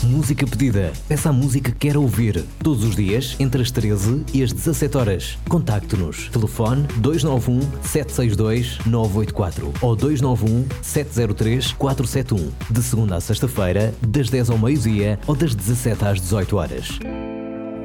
Música pedida. Peça a música que quer ouvir. Todos os dias, entre as 13 e as 17 horas. Contacte-nos. Telefone 291 762 984 ou 291 703 471. De segunda a sexta-feira, das 10 ao meio-dia ou das 17 às 18 horas.